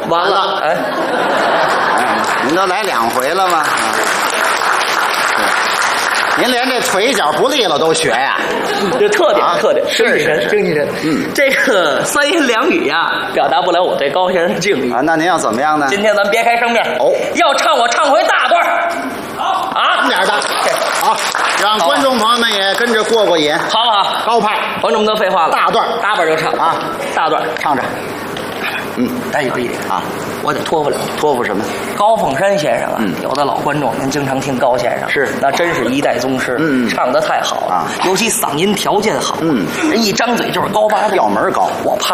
完了，哎， 您都来2回了吗？您连这腿脚不利落都学呀？ 这特点， 啊特点， 是精气神，精气神。这个3言2语呀，表达不了我对高先生的敬意啊，那您要怎么样呢？ 今天咱别开生面哦， 要唱我唱回大段儿。好啊， 点的，好，让观众朋友们也跟着过过瘾。 好不好？ 高派， 甭这么多废话了， 大段大本就唱啊， 大段唱着。 但有一点啊， 我得托付两句。 托付什么？ 高凤山先生啊，有的老观众您经常听高先生， 是那真是一代宗师，唱得太好了啊， 尤其嗓音条件好，人一张嘴就是高八度， 调门高。 我怕